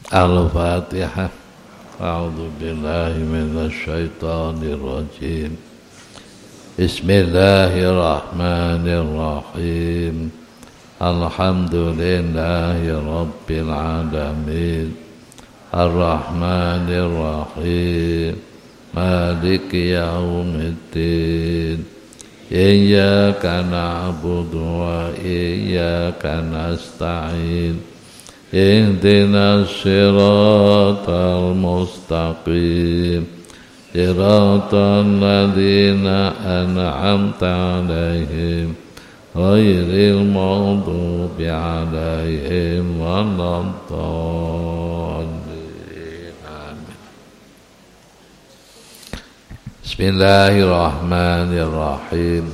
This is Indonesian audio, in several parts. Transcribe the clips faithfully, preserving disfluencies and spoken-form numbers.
Al-Fatihah. A'udzu billahi minasy syaithanir rajim. Bismillahirrahmanirrahim. Alhamdulillahi rabbil alamin. Ar-Rahmanir Rahim. Maliki yaumiddin. Iyyaka na'budu wa iyyaka nasta'in. Ihdinas siratal mustaqim. Siratal ladzina an'amta 'alaihim ghairil maghdubi 'alaihim waladdallin. Amin. Bismillahirrahmanirrahim.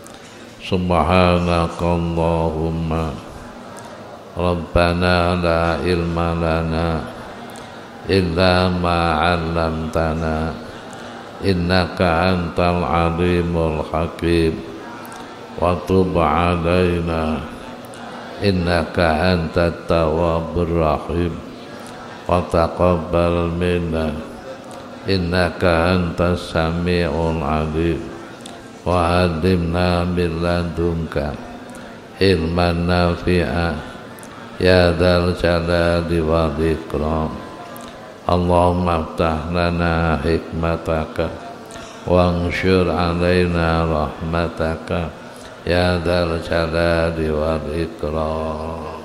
Subhanakallahumma Rabbana la ilma lana illa ma 'allamtana innaka antal alimul hakim wa tub 'alaina innaka antat tawwabur rahim wa taqabbal minna innaka antas sami'ul alim wa 'allimna min ladunka ilman nafi'a ya dzal jalali wal ikram. Allahumma aftah lana hikmataka wanshur alaina rahmataka ya dzal jalali wal ikram.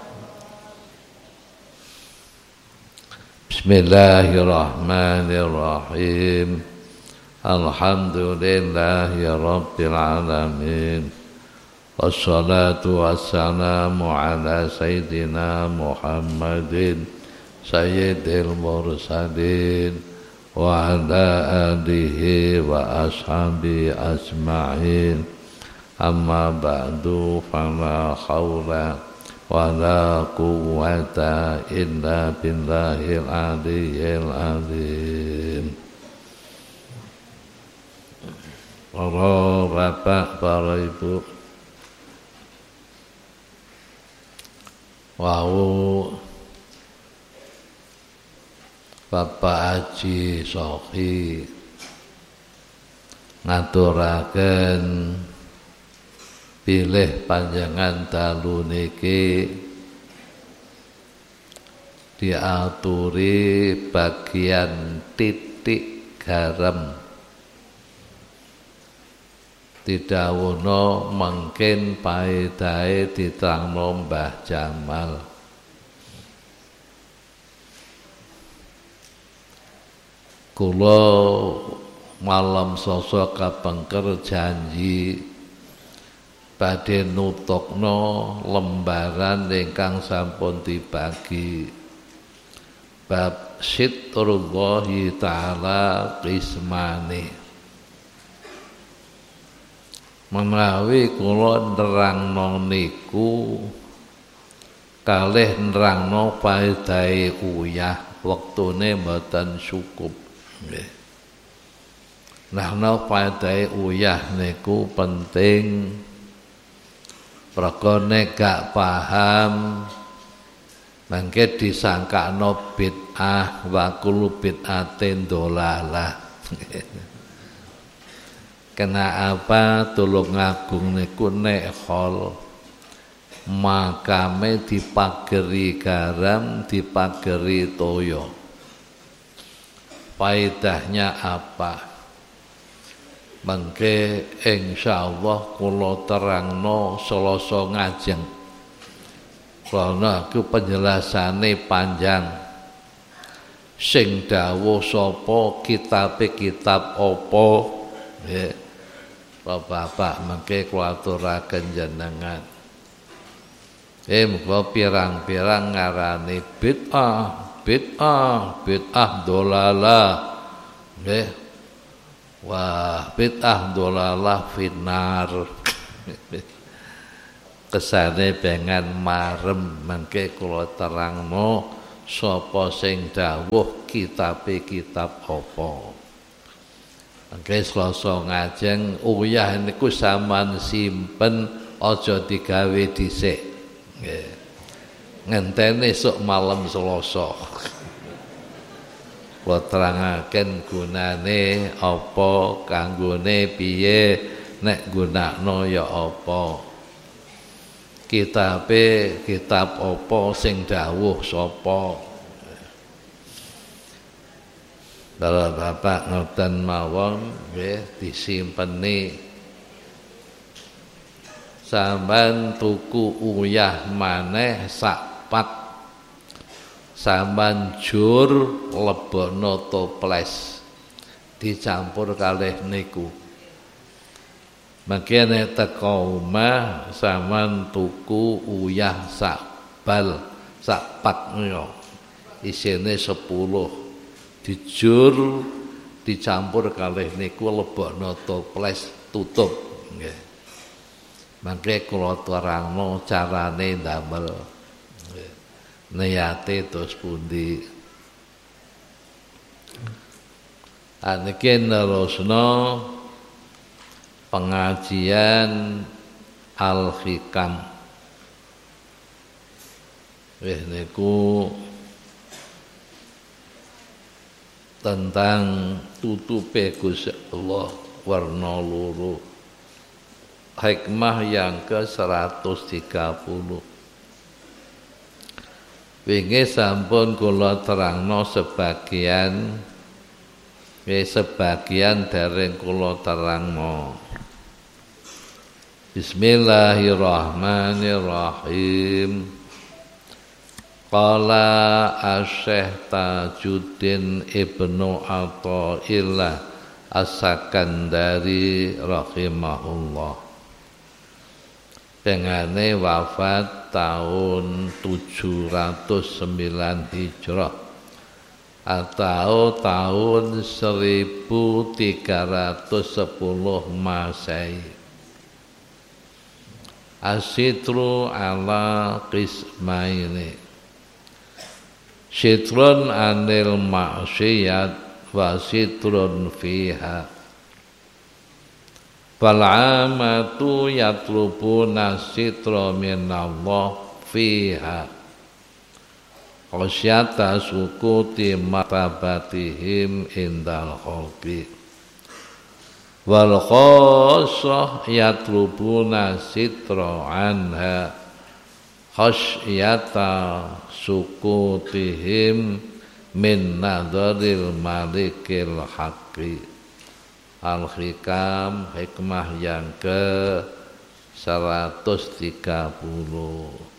Bismillahirrahmanirrahim. Alhamdulillahi rabbil alamin. Wassalatu wassalamu ala sayyidina Muhammadin sayyidil mursalin wa ala alihi wa ashabi ajma'in. Amma ba'du, fala hawla wa la quwwata illa billahil aliyyil azim. Para bapak, para ibu, wau Bapak Haji Sohi ngaturaken pilih panjangan dalu niki diaturi bagian titik garam didhawuhna mungkin paedahe diterangno Mbah Jamal. Kula malam Selasa kapengker janji badhe nutukno lembaran ingkang sampun dibagi bab sitrullahi ta'ala qismani. Menawi kula nerangno niku kalih nerangno paedahe uyah, wektune mboten cukup nggih. Nah, no paedahe uyah niku penting. Merga nek gak paham mangke disangkano bid'ah wa kullu bid'atin dolalah. Kena apa tulung agung niku nek hol makame dipageri garam, dipageri toyo. Faedahnya apa? Mangke insyaallah kula terangno Selasa ngajeng. Karena aku penjelasane panjang. Sing dawuh sapa, kitabe kitab apa? Nggih. Bapak-bapak mangke kula aturaken jenengan. Eh muga pirang-pirang ngarani bid'ah, bid'ah, bid'ah dolalah. Nggih. Wah, bid'ah dolalah finar. Kesane pengen marem mangke kula terangno sapa sing dawuh kitabe kitab apa. Mangke Selasa ngajeng uyah niku sampean simpen aja digawe dhisik. Nggih. ngenteni esuk malam Selasa. Kula terangaken gunane apa, kanggone piye, nek gunakno ya apa. Kitabe kitab apa sing dawuh sapa. Kalau bapak ngoten mawon nggih disimpeni. Sampeyan tuku uyah maneh sak pak. Sampeyan jur lebokno toples dicampur kalih niku. Mangke nek teko omah sampeyan tuku uyah sak bal, sak pak yo. Isine sepuluh. Dijur dicampur kalih niku lebokno toples tutup nggih. Mangke kula terangno carane ndamel. Niyate terus pundi. Aniki nerusno pengajian Al-Hikam. Wis niku tentang tutupe Gusti Allah warna loro. Hikmah yang ke seratus tiga puluh. Wingi sampun kula terangno sebagian, ya sebagian dereng kula terangno. Bismillahirrahmanirrahim. Qala Asy-Syaikh Tajuddin Ibnu Athaillah As-Sakandari rahimahullah. Dengane wafat tahun tujuh ratus sembilan Hijrah atau tahun seribu tiga ratus sepuluh Masehi. Asitru ala qismaini. Sitrun anil maksiyat wa sitrun fiha. Fal'amatu yatlubuna sitra minallah fiha khasyata sukuti matabatihim indal khalqi wal khassah yatlubuna sitra anha khasyata sukutihim min nadharil malikil haqqi. Al-Hikam hikmah yang ke seratus tiga puluh.